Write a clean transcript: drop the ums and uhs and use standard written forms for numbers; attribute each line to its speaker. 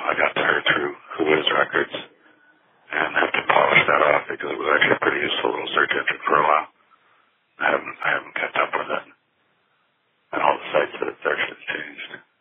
Speaker 1: I got to her through Whois Records and have to polish that off because it was actually a pretty useful little search engine for a while. I haven't kept up with it. And all the sites that it's actually changed.